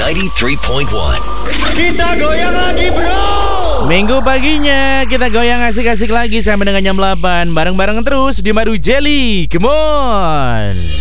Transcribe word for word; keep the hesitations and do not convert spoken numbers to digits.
sembilan puluh tiga koma satu. Kita goyang lagi, bro. Minggu paginya kita goyang asik-asik lagi sampai dengan jam delapan. Bareng-bareng terus di Madu Jelly. Come on.